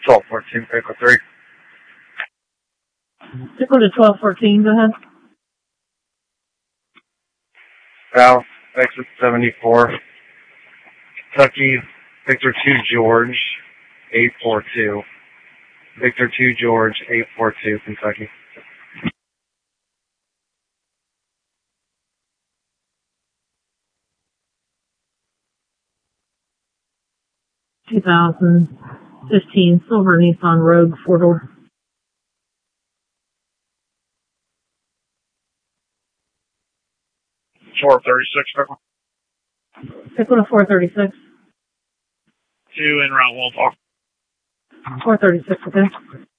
1214, Pickle 3. Pickle to 1214, go ahead. South, exit 74. Kentucky, Victor 2 George, 842. Victor 2 George, 842, Kentucky. (2015) silver Nissan Rogue 4-door. Short 36, Pickle. Pickle to 436. 2 en route, Wolf. 436, okay.